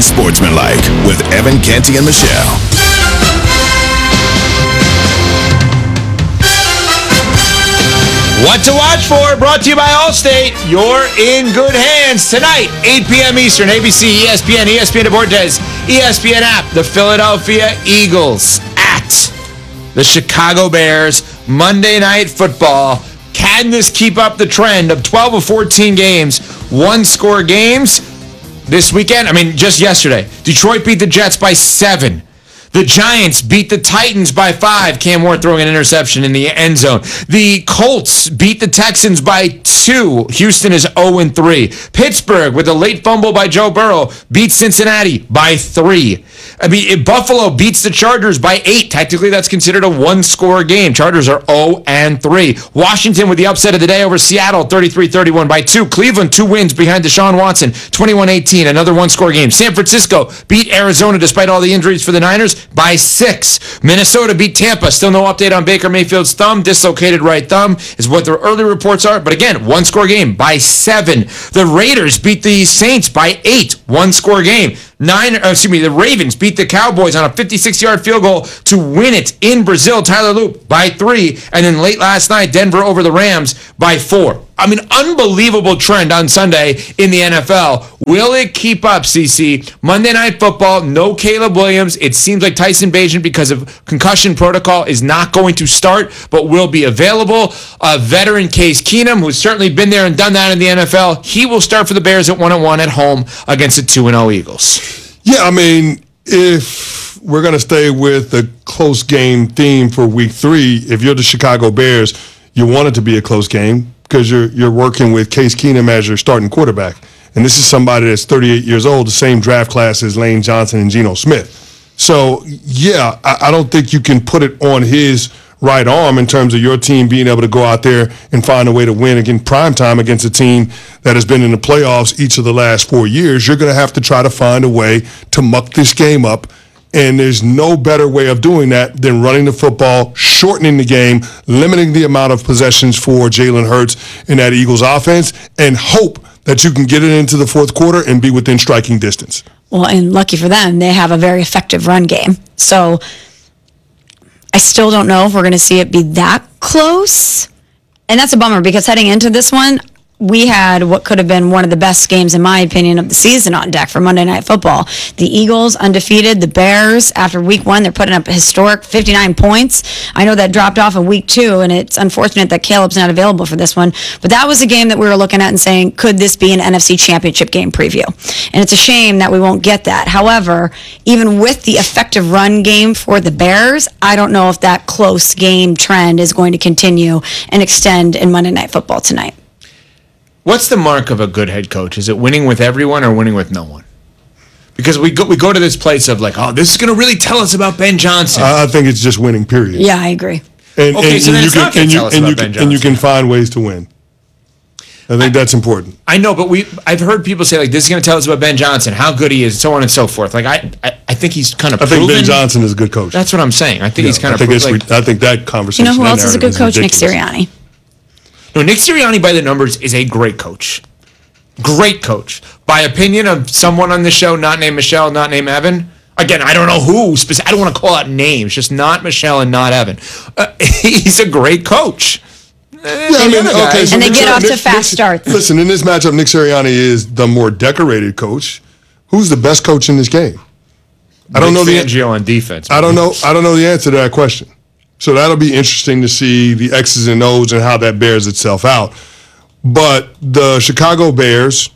Unsportsmanlike with Evan Canty and Michelle. What to watch for, brought to you by Allstate. You're in good hands tonight, 8 p.m. Eastern, ABC, ESPN, ESPN Deportes, ESPN app, the Philadelphia Eagles at the Chicago Bears, Monday Night Football. Can this keep up the trend of 12 of 14 games, one-score games this weekend? I mean, just yesterday, Detroit beat the Jets by 7. The Giants beat the Titans by 5. Cam Ward throwing an interception in the end zone. The Colts beat the Texans by 2. Houston is 0-3. Pittsburgh, with a late fumble by Joe Burrow, beats Cincinnati by 3. I mean, Buffalo beats the Chargers by 8. Technically, that's considered a one-score game. Chargers are 0-3. Washington with the upset of the day over Seattle, 33-31 by 2. Cleveland, 2 wins behind Deshaun Watson, 21-18, another one-score game. San Francisco beat Arizona despite all the injuries for the Niners by 6. Minnesota beat Tampa. Still no update on Baker Mayfield's thumb. Dislocated right thumb is what their early reports are. But again, one-score game by 7. The Raiders beat the Saints by 8. One-score game. The Ravens beat the Cowboys on a 56-yard field goal to win it in Brazil. Tyler Loop by 3. And then late last night, Denver over the Rams by 4. I mean, unbelievable trend on Sunday in the NFL. Will it keep up, CC? Monday Night Football, no Caleb Williams. It seems like Tyson Bagent, because of concussion protocol, is not going to start, but will be available. Veteran Case Keenum, who's certainly been there and done that in the NFL, he will start for the Bears at 1-1 at home against the 2-0 Eagles. Yeah, I mean, if we're going to stay with the close game theme for week 3, if you're the Chicago Bears, you want it to be a close game because you're working with Case Keenum as your starting quarterback. And this is somebody that's 38 years old, the same draft class as Lane Johnson and Geno Smith. So, yeah, I don't think you can put it on his right arm in terms of your team being able to go out there and find a way to win again primetime against a team that has been in the playoffs each of the last 4 years. You're going to have to try to find a way to muck this game up. And there's no better way of doing that than running the football, shortening the game, limiting the amount of possessions for Jalen Hurts in that Eagles offense, and hope that you can get it into the fourth quarter and be within striking distance. Well, and lucky for them, they have a very effective run game. So I still don't know if we're going to see it be that close. And that's a bummer because heading into this one, we had what could have been one of the best games, in my opinion, of the season on deck for Monday Night Football. The Eagles, undefeated. The Bears, after week 1, they're putting up a historic 59 points. I know that dropped off in week 2, and it's unfortunate that Caleb's not available for this one. But that was a game that we were looking at and saying, could this be an NFC Championship game preview? And it's a shame that we won't get that. However, even with the effective run game for the Bears, I don't know if that close game trend is going to continue and extend in Monday Night Football tonight. What's the mark of a good head coach? Is it winning with everyone or winning with no one? Because we go to this place of like, oh, this is going to really tell us about Ben Johnson. I think it's just winning, period. Yeah, I agree. And you can Johnson. find ways to win. I think that's important. I know, but I've heard people say like, this is going to tell us about Ben Johnson, how good he is, so on and so forth. Like I think he's kind of. I think Ben Johnson is a good coach. That's what I'm saying. I think he's kind of. I think that conversation. You know who else is a good coach? Nick Sirianni. No, Nick Sirianni, by the numbers, is a great coach. Great coach. By opinion of someone on the show, not named Michelle, not named Evan. Again, I don't know who. I don't want to call out names. Just not Michelle and not Evan. He's a great coach. And they get off to fast starts. Listen, in this matchup, Nick Sirianni is the more decorated coach. Who's the best coach in this game? I don't know Fangio on defense. I don't know the answer to that question. So that'll be interesting to see the X's and O's and how that bears itself out. But the Chicago Bears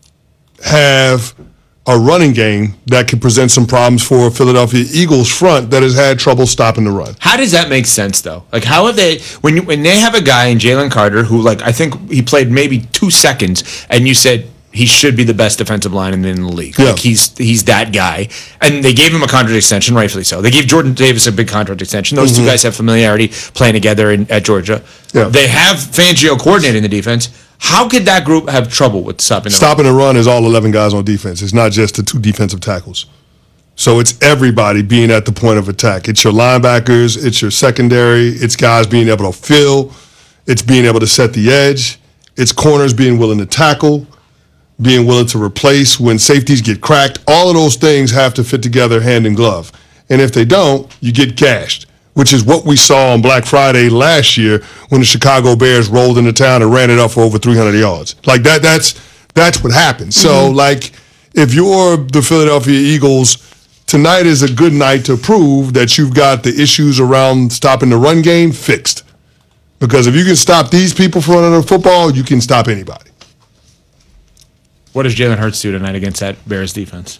have a running game that could present some problems for Philadelphia Eagles front that has had trouble stopping the run. How does that make sense, though? Like, how have they, when they have a guy in Jalen Carter who, like, I think he played maybe 2 seconds, and you said, he should be the best defensive lineman in the league. Yeah. Like he's that guy. And they gave him a contract extension, rightfully so. They gave Jordan Davis a big contract extension. Those two guys have familiarity playing together at Georgia. Yeah. They have Fangio coordinating the defense. How could that group have trouble with stopping the run? Stopping the run is all 11 guys on defense. It's not just the 2 defensive tackles. So it's everybody being at the point of attack. It's your linebackers. It's your secondary. It's guys being able to fill. It's being able to set the edge. It's corners being willing to tackle. being willing to replace when safeties get cracked. All of those things have to fit together hand in glove. And if they don't, you get gashed, which is what we saw on Black Friday last year when the Chicago Bears rolled into town and ran it up for over 300 yards. Like that's what happened. So, like, if you're the Philadelphia Eagles, tonight is a good night to prove that you've got the issues around stopping the run game fixed. Because if you can stop these people from running the football, you can stop anybody. What does Jalen Hurts do tonight against that Bears defense?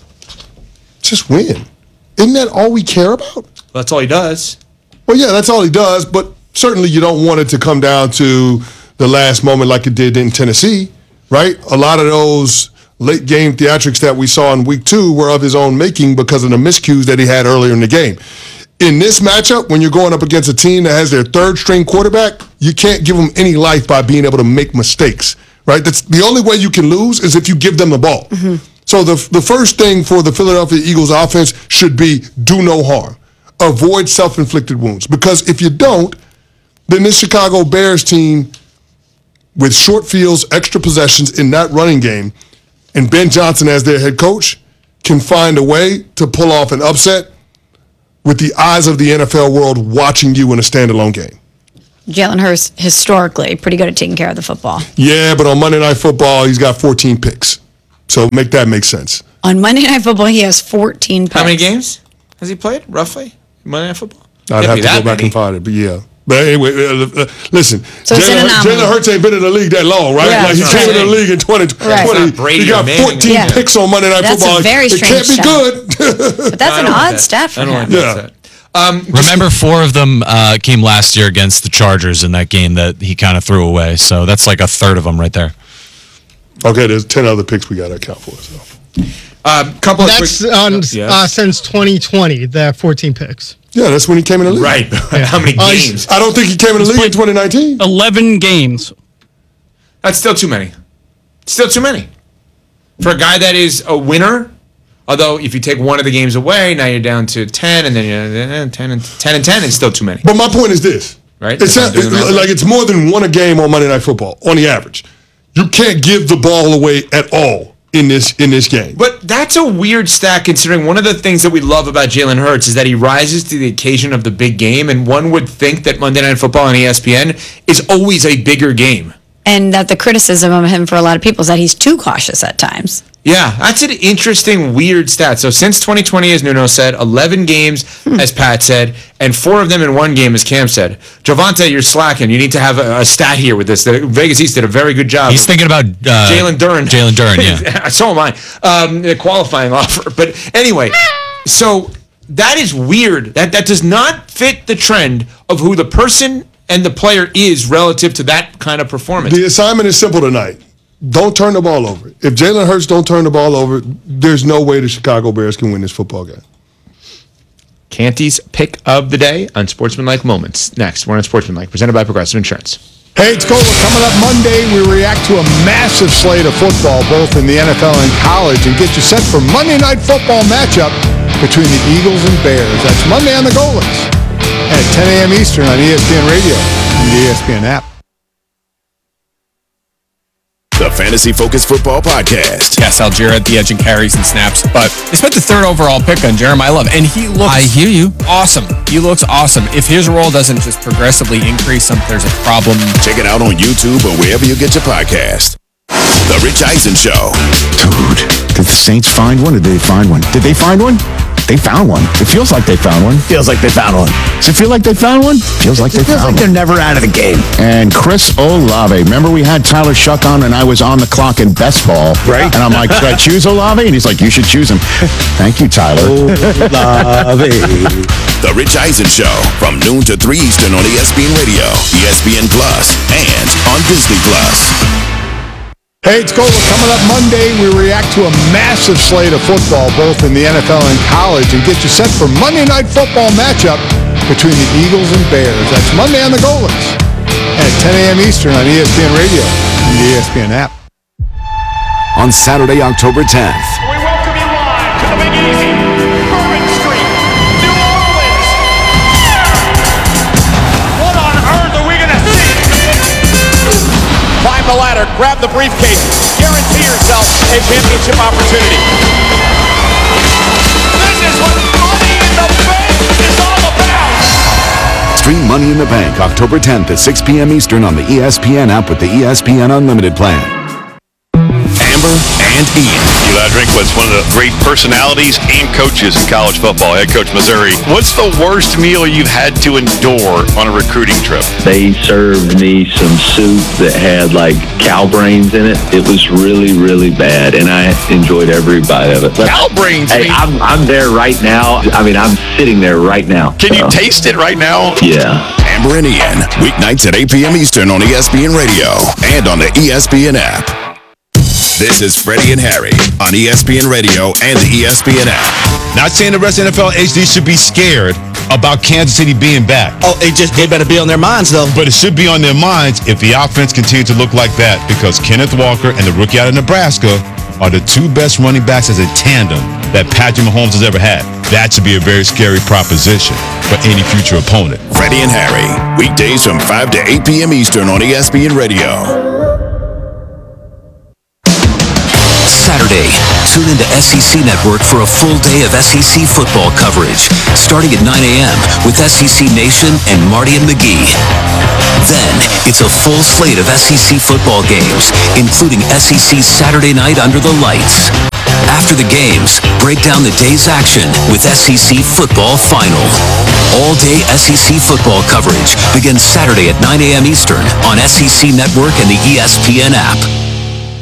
Just win. Isn't that all we care about? Well, that's all he does. Well, yeah, that's all he does, but certainly you don't want it to come down to the last moment like it did in Tennessee, right? A lot of those late game theatrics that we saw in week 2 were of his own making because of the miscues that he had earlier in the game. In this matchup, when you're going up against a team that has their third string quarterback, you can't give them any life by being able to make mistakes, right? That's the only way you can lose is if you give them the ball. So the first thing for the Philadelphia Eagles offense should be do no harm. Avoid self-inflicted wounds. Because if you don't, then this Chicago Bears team with short fields, extra possessions in that running game, and Ben Johnson as their head coach can find a way to pull off an upset with the eyes of the NFL world watching you in a standalone game. Jalen Hurts, historically, pretty good at taking care of the football. Yeah, but on Monday Night Football, he's got 14 picks. So make that make sense. On Monday Night Football, he has 14 picks. How many games has he played, roughly? Monday Night Football? I'd have to go back and find it, but yeah. But anyway, listen, So Jalen Hurts ain't been in the league that long, right? Yeah, like he came in the league in 2020. Right. He got 14 picks on Monday Night That's Football. a very it can't strange be good. But that's an odd stat for him. Yeah. Remember, 4 of them came last year against the Chargers in that game that he kind of threw away. So that's like a third of them right there. Okay, there's 10 other picks we got to account for. So. Couple of That's quick, on since 2020, the 14 picks. Yeah, that's when he came in the league. right. How many games? I don't think he came in the league in 2019. 11 games. That's still too many. Still too many. For a guy that is a winner, although if you take one of the games away, now you're down to 10, and then you're 10 and 10 is still too many. But my point is this. Right? It's not, like it's more than one a game on Monday Night Football, on the average. You can't give the ball away at all in this game. But that's a weird stat considering one of the things that we love about Jalen Hurts is that he rises to the occasion of the big game, and one would think that Monday Night Football on ESPN is always a bigger game. And that the criticism of him for a lot of people is that he's too cautious at times. Yeah, that's an interesting, weird stat. So since 2020, as Nuno said, 11 games, as Pat said, and 4 of them in one game, as Cam said. Javonte, you're slacking. You need to have a stat here with this. Vegas East did a very good job. He's thinking about Jalen Duren. Jalen Duren, yeah. So am I. The qualifying offer. But anyway, so that is weird. That does not fit the trend of who the person and the player is relative to that kind of performance. The assignment is simple tonight. Don't turn the ball over. If Jalen Hurts don't turn the ball over, there's no way the Chicago Bears can win this football game. Canty's pick of the day on Sportsmanlike Moments. Next, we're on Sportsmanlike, presented by Progressive Insurance. Hey, it's Cole. Coming up Monday, we react to a massive slate of football, both in the NFL and college, and get you set for Monday Night Football matchup between the Eagles and Bears. That's Monday on the Goalies at 10 a.m. Eastern on ESPN Radio and the ESPN app. The Fantasy Focus Football Podcast. Yes, Algier at the edge and carries and snaps, but they spent the 3rd overall pick on Jeremiah Love, and he looks I hear you. awesome. He looks awesome. If his role doesn't just progressively increase, there's a problem. Check it out on YouTube or wherever you get your podcast. The Rich Eisen Show. Dude, did the Saints find one or did they find one? Did they find one? They found one. It feels like they found one. Feels like they found one. Does it feel like they found one? Feels like they Feels found like they're one. never out of the game. And Chris Olave. Remember we had Tyler Shuck on and I was on the clock in best ball. Right. And I'm like, should I choose Olave? And he's like, you should choose him. Thank you, Tyler. Olave. The Rich Eisen Show from noon to 3 Eastern on ESPN Radio, ESPN Plus, and on Disney Plus. Hey, it's Cole. Coming up Monday, we react to a massive slate of football, both in the NFL and college, and get you set for Monday Night Football matchup between the Eagles and Bears. That's Monday on the Goalies at 10 a.m. Eastern on ESPN Radio and the ESPN app. On Saturday, October 10th. We welcome you live to the Big Easy, Bourbon Street, New Orleans. What on earth are we going to see? 5 the ladder, grab the briefcase, guarantee yourself a championship opportunity. This is what Money in the Bank is all about. Stream Money in the Bank October 10th at 6 p.m. Eastern on the ESPN app with the ESPN Unlimited plan. Amber and Ian. Eli Drinkwitz, one of the great personalities and coaches in college football, head coach Missouri. What's the worst meal you've had to endure on a recruiting trip? They served me some soup that had like cow brains in it. It was really, really bad, and I enjoyed every bite of it. Cow brains? Hey, I'm there right now. I mean, I'm sitting there right now. Can you taste it right now? Yeah. Amber and Ian, weeknights at 8 p.m. Eastern on ESPN Radio and on the ESPN app. This is Freddie and Harry on ESPN Radio and the ESPN app. Not saying the rest of NFL HD should be scared about Kansas City being back. Oh, it better be on their minds, though. But it should be on their minds if the offense continues to look like that, because Kenneth Walker and the rookie out of Nebraska are the two best running backs as a tandem that Patrick Mahomes has ever had. That should be a very scary proposition for any future opponent. Freddie and Harry, weekdays from 5 to 8 p.m. Eastern on ESPN Radio. Saturday, tune into SEC Network for a full day of SEC football coverage, starting at 9 a.m. with SEC Nation and Marty and McGee. Then, it's a full slate of SEC football games, including SEC Saturday Night Under the Lights. After the games, break down the day's action with SEC Football Final. All-day SEC football coverage begins Saturday at 9 a.m. Eastern on SEC Network and the ESPN app.